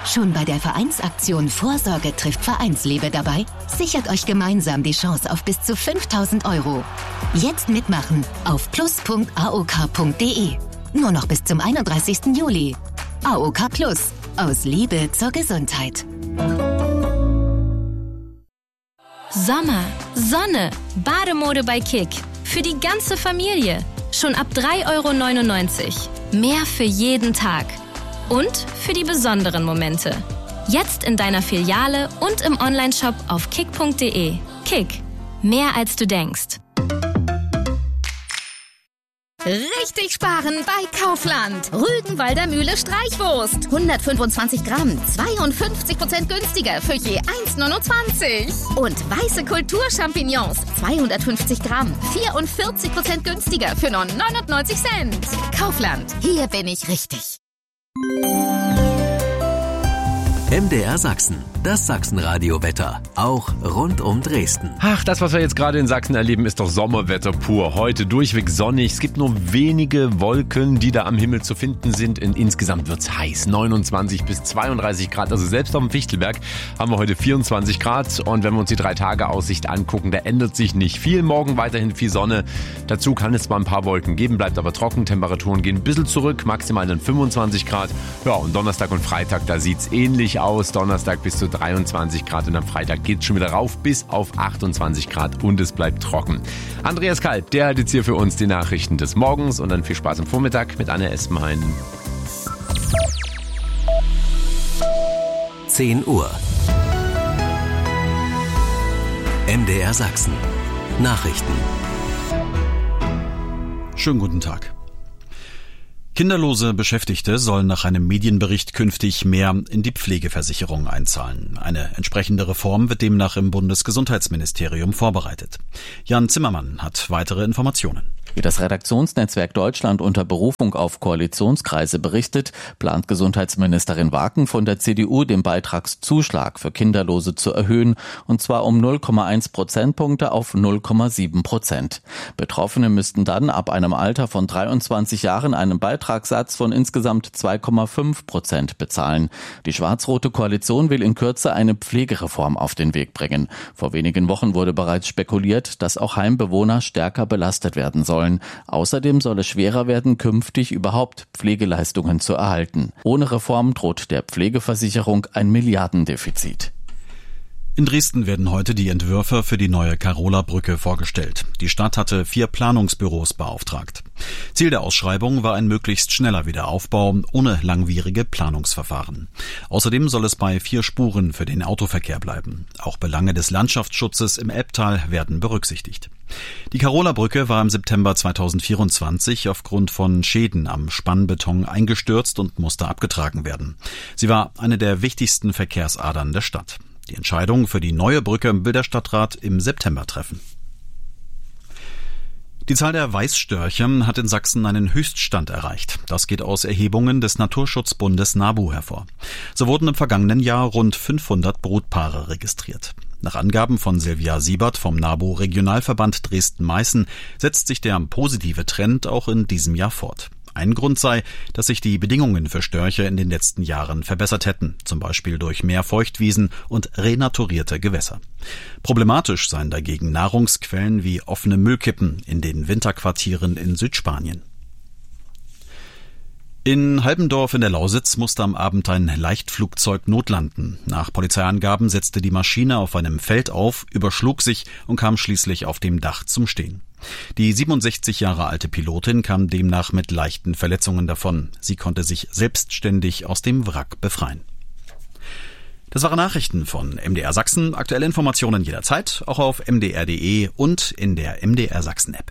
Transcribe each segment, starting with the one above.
Schon bei der Vereinsaktion Vorsorge trifft Vereinsliebe dabei? Sichert euch gemeinsam die Chance auf bis zu 5.000 €. Jetzt mitmachen auf plus.aok.de. Nur noch bis zum 31. Juli. AOK Plus. Aus Liebe zur Gesundheit. Sommer, Sonne, Bademode bei Kick. Für die ganze Familie. Schon ab 3,99 €. Mehr für jeden Tag. Und für die besonderen Momente. Jetzt in deiner Filiale und im Onlineshop auf kick.de. Kick. Mehr als du denkst. Richtig sparen bei Kaufland. Rügenwalder Mühle Streichwurst. 125 Gramm, 52% günstiger für je 1,29. Und weiße Kulturchampignons, 250 Gramm, 44% günstiger für nur 99 Cent. Kaufland, hier bin ich richtig. MDR Sachsen, das Sachsenradio-Wetter, auch rund um Dresden. Ach, das, was wir jetzt gerade in Sachsen erleben, ist doch Sommerwetter pur. Heute durchweg sonnig. Es gibt nur wenige Wolken, die da am Himmel zu finden sind. Insgesamt wird's heiß, 29 bis 32 Grad. Also selbst auf dem Fichtelberg haben wir heute 24 Grad. Und wenn wir uns die 3-Tage-Aussicht angucken, da ändert sich nicht viel. Morgen weiterhin viel Sonne. Dazu kann es zwar ein paar Wolken geben, bleibt aber trocken. Temperaturen gehen ein bisschen zurück, maximal dann 25 Grad. Ja, und Donnerstag und Freitag, da sieht's ähnlich aus. Donnerstag bis zu 23 Grad und am Freitag geht es schon wieder rauf bis auf 28 Grad und es bleibt trocken. Andreas Kalb, der hat jetzt hier für uns die Nachrichten des Morgens und dann viel Spaß am Vormittag mit Anne Espenhain. 10 Uhr. MDR Sachsen. Nachrichten. Schönen guten Tag. Kinderlose Beschäftigte sollen nach einem Medienbericht künftig mehr in die Pflegeversicherung einzahlen. Eine entsprechende Reform wird demnach im Bundesgesundheitsministerium vorbereitet. Jan Zimmermann hat weitere Informationen. Wie das Redaktionsnetzwerk Deutschland unter Berufung auf Koalitionskreise berichtet, plant Gesundheitsministerin Waken von der CDU den Beitragszuschlag für Kinderlose zu erhöhen, und zwar um 0,1 Prozentpunkte auf 0,7%. Betroffene müssten dann ab einem Alter von 23 Jahren einen Beitragssatz von insgesamt 2,5% bezahlen. Die schwarz-rote Koalition will in Kürze eine Pflegereform auf den Weg bringen. Vor wenigen Wochen wurde bereits spekuliert, dass auch Heimbewohner stärker belastet werden sollen. Außerdem soll es schwerer werden, künftig überhaupt Pflegeleistungen zu erhalten. Ohne Reform droht der Pflegeversicherung ein Milliardendefizit. In Dresden werden heute die Entwürfe für die neue Karola-Brücke vorgestellt. Die Stadt hatte 4 Planungsbüros beauftragt. Ziel der Ausschreibung war ein möglichst schneller Wiederaufbau ohne langwierige Planungsverfahren. Außerdem soll es bei 4 Spuren für den Autoverkehr bleiben. Auch Belange des Landschaftsschutzes im Elbtal werden berücksichtigt. Die Karola-Brücke war im September 2024 aufgrund von Schäden am Spannbeton eingestürzt und musste abgetragen werden. Sie war eine der wichtigsten Verkehrsadern der Stadt. Die Entscheidung für die neue Brücke will der Stadtrat im September treffen. Die Zahl der Weißstörche hat in Sachsen einen Höchststand erreicht. Das geht aus Erhebungen des Naturschutzbundes NABU hervor. So wurden im vergangenen Jahr rund 500 Brutpaare registriert. Nach Angaben von Silvia Siebert vom NABU Regionalverband Dresden-Meißen setzt sich der positive Trend auch in diesem Jahr fort. Ein Grund sei, dass sich die Bedingungen für Störche in den letzten Jahren verbessert hätten, zum Beispiel durch mehr Feuchtwiesen und renaturierte Gewässer. Problematisch seien dagegen Nahrungsquellen wie offene Müllkippen in den Winterquartieren in Südspanien. In Halbendorf in der Lausitz musste am Abend ein Leichtflugzeug notlanden. Nach Polizeiangaben setzte die Maschine auf einem Feld auf, überschlug sich und kam schließlich auf dem Dach zum Stehen. Die 67 Jahre alte Pilotin kam demnach mit leichten Verletzungen davon. Sie konnte sich selbstständig aus dem Wrack befreien. Das waren Nachrichten von MDR Sachsen. Aktuelle Informationen jederzeit, auch auf mdr.de und in der MDR Sachsen App.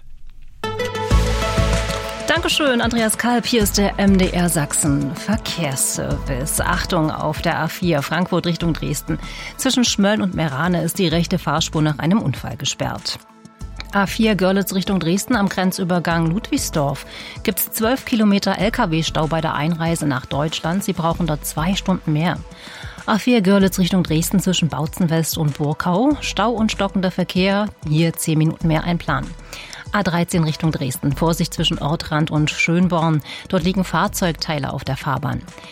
Dankeschön, Andreas Kalb. Hier ist der MDR Sachsen Verkehrsservice. Achtung auf der A4 Frankfurt Richtung Dresden. Zwischen Schmölln und Meerane ist die rechte Fahrspur nach einem Unfall gesperrt. A4 Görlitz Richtung Dresden am Grenzübergang Ludwigsdorf gibt es 12 Kilometer Lkw-Stau bei der Einreise nach Deutschland. Sie brauchen dort 2 Stunden mehr. A4 Görlitz Richtung Dresden zwischen Bautzen West und Burkau. Stau und stockender Verkehr, hier 10 Minuten mehr einplanen. A13 Richtung Dresden, Vorsicht zwischen Ortrand und Schönborn. Dort liegen Fahrzeugteile auf der Fahrbahn.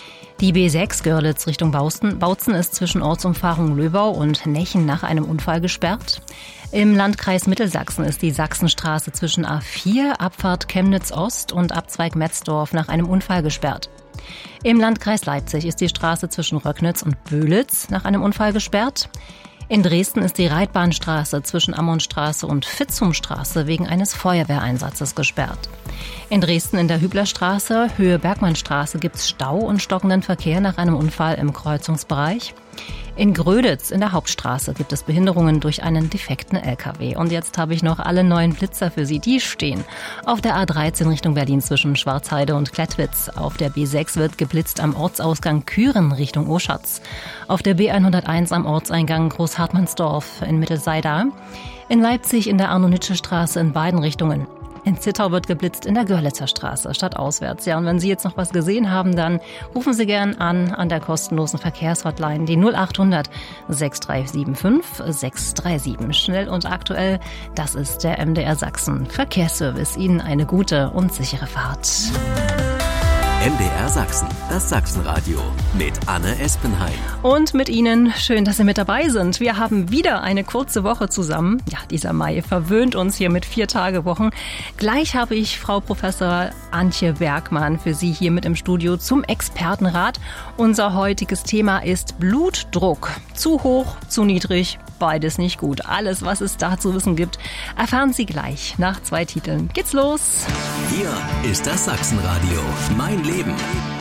Die B6 Görlitz Richtung Bautzen ist zwischen Ortsumfahrung Löbau und Nechen nach einem Unfall gesperrt. Im Landkreis Mittelsachsen ist die Sachsenstraße zwischen A4, Abfahrt Chemnitz-Ost und Abzweig Metzdorf nach einem Unfall gesperrt. Im Landkreis Leipzig ist die Straße zwischen Röcknitz und Böhlitz nach einem Unfall gesperrt. In Dresden ist die Reitbahnstraße zwischen Ammonstraße und Vitzumstraße wegen eines Feuerwehreinsatzes gesperrt. In Dresden in der Hüblerstraße, Höhe Bergmannstraße, gibt's Stau und stockenden Verkehr nach einem Unfall im Kreuzungsbereich. In Gröditz in der Hauptstraße gibt es Behinderungen durch einen defekten LKW. Und jetzt habe ich noch alle neuen Blitzer für Sie. Die stehen auf der A13 Richtung Berlin zwischen Schwarzheide und Klettwitz. Auf der B6 wird geblitzt am Ortsausgang Küren Richtung Oschatz. Auf der B101 am Ortseingang Großhartmannsdorf in Mittelseida. In Leipzig in der Arno-Nitsche-Straße in beiden Richtungen. In Zittau wird geblitzt in der Görlitzer Straße, stadtauswärts. Ja, und wenn Sie jetzt noch was gesehen haben, dann rufen Sie gern an der kostenlosen Verkehrshotline, die 0800 6375 637. Schnell und aktuell, das ist der MDR Sachsen Verkehrsservice. Ihnen eine gute und sichere Fahrt. MDR Sachsen, das Sachsenradio mit Anne Espenheim. Und mit Ihnen, schön, dass Sie mit dabei sind. Wir haben wieder eine kurze Woche zusammen. Ja, dieser Mai verwöhnt uns hier mit 4-Tage-Wochen. Gleich habe ich Frau Professor Antje Bergmann für Sie hier mit im Studio zum Expertenrat. Unser heutiges Thema ist Blutdruck. Zu hoch, zu niedrig, beides nicht gut. Alles, was es da zu wissen gibt, erfahren Sie gleich. Nach 2 Titeln geht's los. Hier ist das Sachsenradio. Mein Leben.